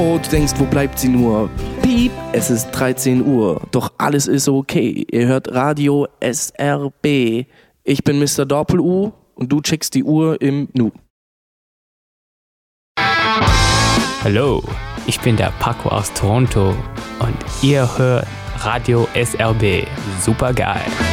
Oh, du denkst, wo bleibt sie nur? Piep, es ist 13 Uhr, doch alles ist okay. Ihr hört Radio SRB. Ich bin Mr. Doppel-U und du checkst die Uhr im Nu. Hallo, ich bin der Paco aus Toronto und ihr hört Radio SRB. Super geil.